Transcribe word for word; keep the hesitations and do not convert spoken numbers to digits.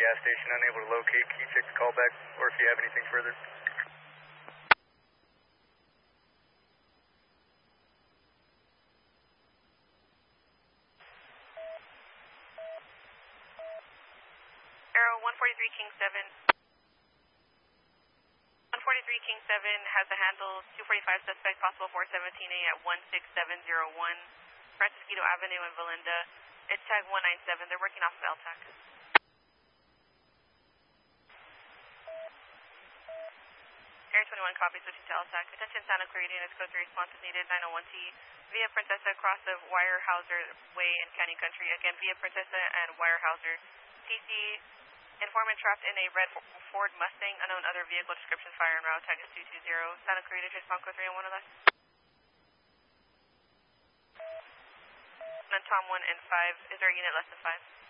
gas station, unable to locate. Can you check the callback, or if you have anything further? Arrow one forty-three King seven. one forty-three King seven has a handle two forty-five suspect, possible four seventeen A at one six seven zero one Francisquito Avenue in Valinda. It's tag one nine seven. They're working off of L TAC. Air twenty-one copies, switching to L TAC. Attention Santa Clarita units, code three response is needed. nine oh one T via Princessa across the Weyerhaeuser Way in Canyon Country. Again, via Princessa and Weyerhaeuser. T C informant trapped in a red Ford Mustang. Unknown other vehicle description. Fire en route. Tag is two two zero. Santa Clarita, respond code three on one or less. And Tom one and five. Is there a unit less than five?